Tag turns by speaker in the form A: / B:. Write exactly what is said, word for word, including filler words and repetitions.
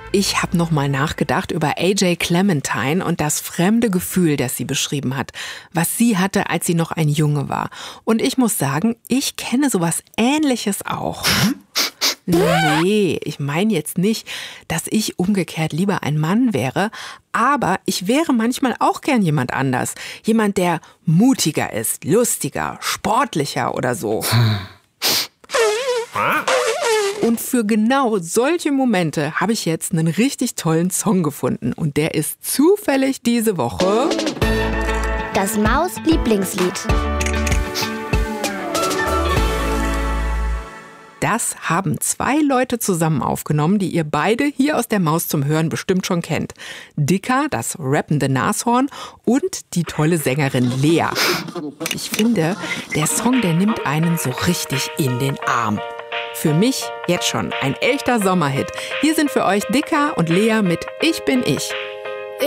A: Ich habe nochmal nachgedacht über A J Clementine und das fremde Gefühl, das sie beschrieben hat, was sie hatte, als sie noch ein Junge war. Und ich muss sagen, ich kenne sowas Ähnliches auch. Nee, ich meine jetzt nicht, dass ich umgekehrt lieber ein Mann wäre, aber ich wäre manchmal auch gern jemand anders. Jemand, der mutiger ist, lustiger, sportlicher oder so. Und für genau solche Momente habe ich jetzt einen richtig tollen Song gefunden. Und der ist zufällig diese Woche
B: Das Maus-Lieblingslied.
A: Das haben zwei Leute zusammen aufgenommen, die ihr beide hier aus der Maus zum Hören bestimmt schon kennt. Dicker, das rappende Nashorn, und die tolle Sängerin Lea. Ich finde, der Song, der nimmt einen so richtig in den Arm. Für mich jetzt schon ein echter Sommerhit. Hier sind für euch Dicker und Lea mit Ich bin ich.